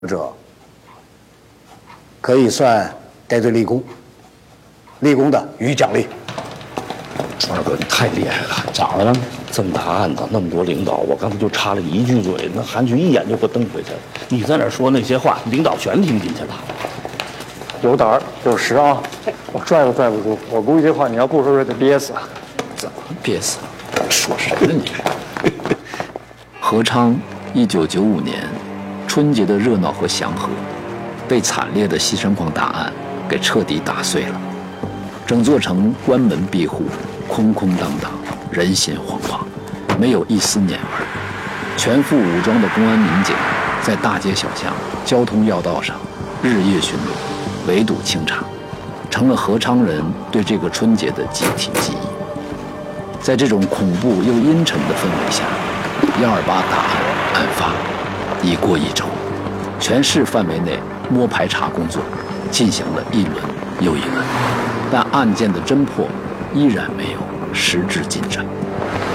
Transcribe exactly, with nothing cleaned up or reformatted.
者可以算戴罪立功，立功的予以奖励。 二哥，你太厉害了！咋的了？这么大案子，那么多领导，我刚才就插了一句嘴，那韩局一眼就给我瞪回去了。你在那说那些话，领导全听进去了。 有胆儿有识啊！我拽都拽不住，我估计这话你要不说，得憋死。 怎么憋死？说谁呢你？ 何昌，一九九五年，春节的热闹和祥和，被惨烈的西山矿大案给彻底打碎了。整座城关门闭户，空空荡荡，人心惶惶，没有一丝年味儿。全副武装的公安民警在大街小巷、交通要道上日夜巡逻，围堵清查，成了何昌人对这个春节的集体记忆。在这种恐怖又阴沉的氛围下，幺二八大案案发已过一周，全市范围内摸排查工作进行了一轮又一轮，但案件的侦破依然没有实质进展。